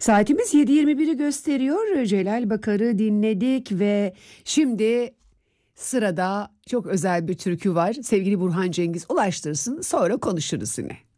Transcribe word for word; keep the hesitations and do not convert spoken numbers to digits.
Saatimiz yedi yirmi biri gösteriyor. Celal Bakar'ı dinledik ve şimdi sırada çok özel bir türkü var. Sevgili Burhan Cengiz ulaştırsın, sonra konuşuruz yine.